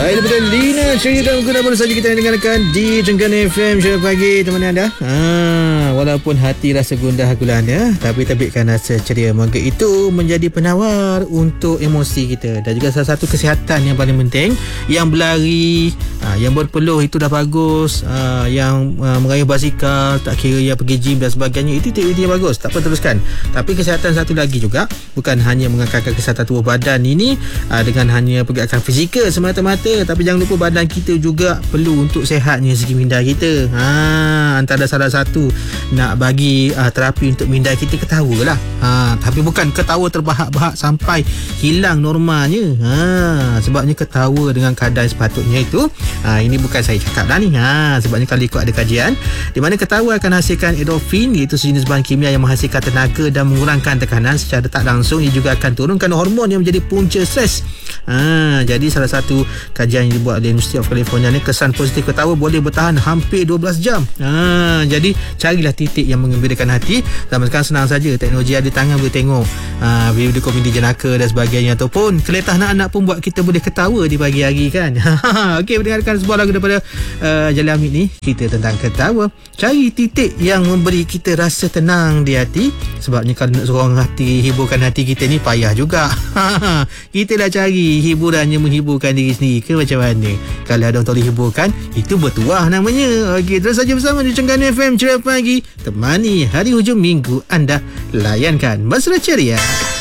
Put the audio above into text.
Baik, daripada Lina cerita menggunakan baru saja kita dengarkan di Trengganu FM Selamat pagi teman anda. Walaupun hati rasa gundah gulana, tapi terbitkan rasa ceria. Maka itu menjadi penawar untuk emosi kita. Dan juga salah satu kesihatan yang paling penting. Yang berlari, yang berpeluh itu dah bagus, yang mengayuh basikal, tak kira yang pergi gym dan sebagainya, itu aktiviti yang bagus, tak apa teruskan. Tapi kesihatan satu lagi juga, bukan hanya mengekalkan kesihatan tubuh badan ini dengan hanya pergerakan fizikal semata-mata, tapi jangan lupa badan kita juga perlu untuk sihatnya segi minda kita. Antara salah satu nak bagi terapi untuk minda kita, ketawa lah. Tapi bukan ketawa terbahak-bahak sampai hilang normalnya. Sebabnya ketawa dengan kadar sepatutnya itu, ini bukan saya cakap dah ni. Sebabnya kalau ikut ada kajian di mana ketawa akan hasilkan endorfin, iaitu sejenis bahan kimia yang menghasilkan tenaga dan mengurangkan tekanan. Secara tak langsung ia juga akan turunkan hormon yang menjadi punca stres. Jadi salah satu kajian yang dibuat oleh University of California ni, kesan positif ketawa boleh bertahan hampir 12 jam. Jadi carilah titik yang mengembirakan hati. Zaman sekarang senang saja, teknologi ada tangan, boleh tengok video komedi jenaka dan sebagainya, ataupun keletah anak-anak pun buat kita boleh ketawa di pagi hari kan. Okey, mendengarkan sebuah lagu daripada Jalil Hamid ni, cerita tentang ketawa. Cari titik yang memberi kita rasa tenang di hati. Sebabnya kalau nak seorang hati, hiburkan hati kita ni payah juga. Kita dah cari hiburan yang menghiburkan diri sendiri ke macam mana? Kalau ada orang tak boleh hiburkan, itu bertuah namanya. Okey, terus saja bersama di Trengganu FM Ceria Pagi, temani hari hujung minggu anda. Layankan mesra ceria.